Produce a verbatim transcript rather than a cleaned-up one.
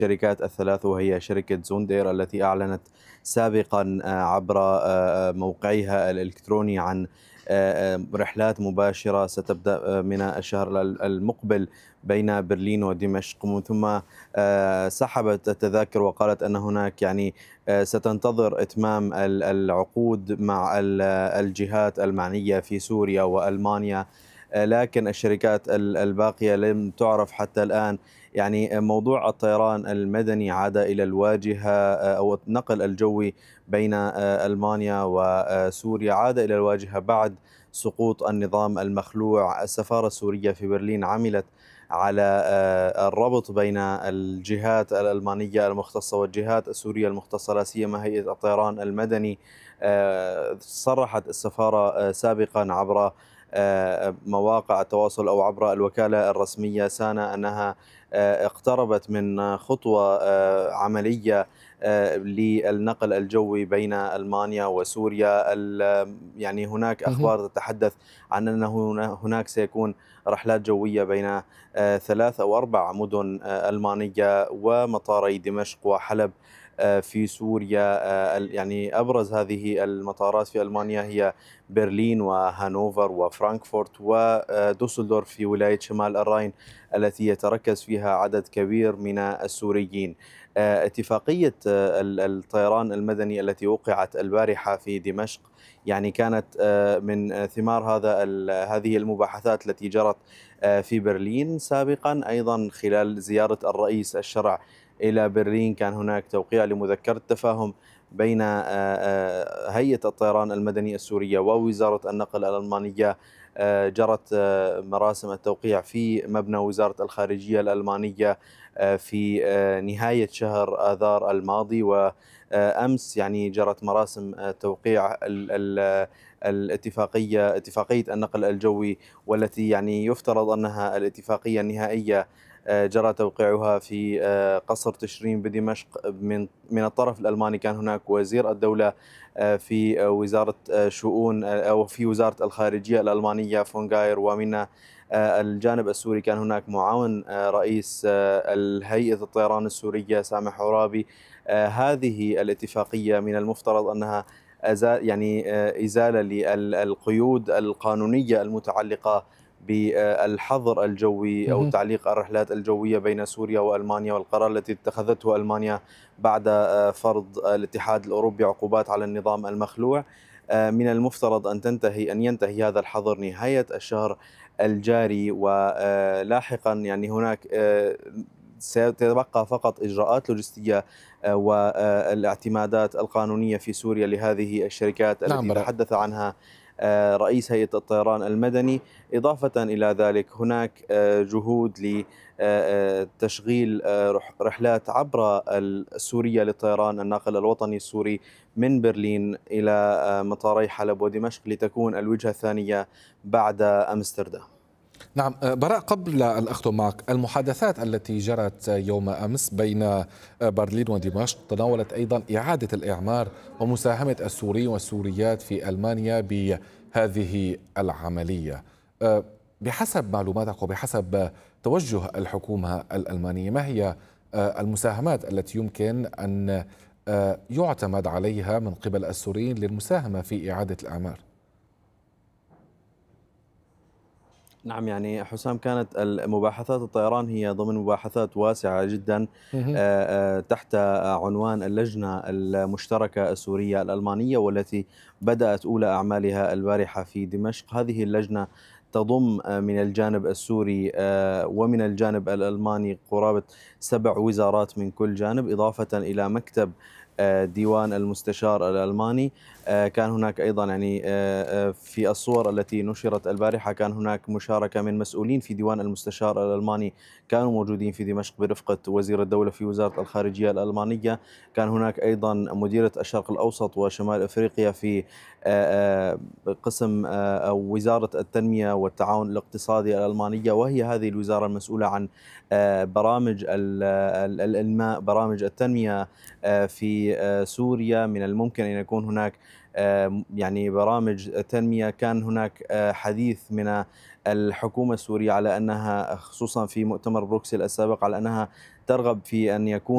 الشركات الثلاث، وهي شركة زوندير التي أعلنت سابقا عبر موقعها الإلكتروني عن رحلات مباشرة ستبدأ من الشهر المقبل بين برلين ودمشق، ومن ثم سحبت التذاكر وقالت أن هناك يعني ستنتظر إتمام العقود مع الجهات المعنية في سوريا وألمانيا. لكن الشركات الباقية لم تعرف حتى الآن. يعني موضوع الطيران المدني عاد إلى الواجهة، أو النقل الجوي بين ألمانيا وسوريا عاد إلى الواجهة بعد سقوط النظام المخلوع. السفارة السورية في برلين عملت على الربط بين الجهات الألمانية المختصة والجهات السورية المختصة، لا سيما هيئة الطيران المدني. صرحت السفارة سابقا عبر مواقع التواصل أو عبر الوكالة الرسمية سانا أنها اقتربت من خطوة عملية للنقل الجوي بين ألمانيا وسوريا. يعني هناك أخبار تتحدث عن أنه هناك سيكون رحلات جوية بين ثلاث أو أربع مدن ألمانية ومطاري دمشق وحلب في سوريا. يعني أبرز هذه المطارات في ألمانيا هي برلين وهانوفر وفرانكفورت ودوسلدورف في ولاية شمال الراين التي يتركز فيها عدد كبير من السوريين. اتفاقية الطيران المدني التي وقعت البارحة في دمشق يعني كانت من ثمار هذا هذه المباحثات التي جرت في برلين سابقا. أيضا خلال زيارة الرئيس الشرع إلى برلين كان هناك توقيع لمذكرة تفاهم بين هيئة الطيران المدني السورية ووزارة النقل الألمانية. جرت مراسم التوقيع في مبنى وزارة الخارجية الألمانية في نهاية شهر آذار الماضي، وأمس يعني جرت مراسم توقيع الاتفاقية اتفاقية النقل الجوي، والتي يعني يفترض أنها الاتفاقية النهائية جرى توقيعها في قصر تشرين بدمشق. من من الطرف الألماني كان هناك وزير الدولة في وزارة شؤون أو في وزارة الخارجية الألمانية فونغاير، ومن الجانب السوري كان هناك معاون رئيس الهيئة الطيران السورية سامح عرابي. هذه الاتفاقية من المفترض أنها يعني إزالة للقيود القانونية المتعلقة بالحظر الجوي أو تعليق الرحلات الجوية بين سوريا وألمانيا، والقرار التي اتخذته ألمانيا بعد فرض الاتحاد الأوروبي عقوبات على النظام المخلوع. من المفترض أن تنتهي أن ينتهي هذا الحظر نهاية الشهر الجاري، ولاحقا يعني هناك سيتبقى فقط إجراءات لوجستية والاعتمادات القانونية في سوريا لهذه الشركات التي نعم براء. تحدث عنها رئيس هيئة الطيران المدني. إضافة إلى ذلك هناك جهود لتشغيل رحلات عبر سوريا للطيران الناقل الوطني السوري من برلين إلى مطاري حلب ودمشق لتكون الوجهة الثانية بعد أمستردام. نعم براء، قبل أن أختم معك، المحادثات التي جرت يوم أمس بين برلين ودمشق تناولت أيضا إعادة الإعمار ومساهمة السوريين والسوريات في ألمانيا بهذه العملية. بحسب معلوماتك وبحسب توجه الحكومة الألمانية، ما هي المساهمات التي يمكن أن يعتمد عليها من قبل السوريين للمساهمة في إعادة الإعمار؟ نعم، يعني حسام، كانت المباحثات الطيران هي ضمن مباحثات واسعة جدا تحت عنوان اللجنة المشتركة السورية الألمانية، والتي بدأت أولى أعمالها البارحة في دمشق. هذه اللجنة تضم من الجانب السوري ومن الجانب الألماني قرابة سبع وزارات من كل جانب، إضافة إلى مكتب ديوان المستشار الألماني. كان هناك أيضا يعني في الصور التي نشرت البارحة كان هناك مشاركة من مسؤولين في ديوان المستشار الألماني كانوا موجودين في دمشق برفقة وزير الدولة في وزارة الخارجية الألمانية. كان هناك أيضا مديرة الشرق الأوسط وشمال أفريقيا في قسم أو وزارة التنمية والتعاون الاقتصادي الألمانية، وهي هذه الوزارة المسؤولة عن برامج الماء، برامج التنمية في سوريا. من الممكن أن يكون هناك يعني برامج تنمية. كان هناك حديث من الحكومة السورية على أنها خصوصا في مؤتمر بروكسل السابق على أنها ترغب في أن يكون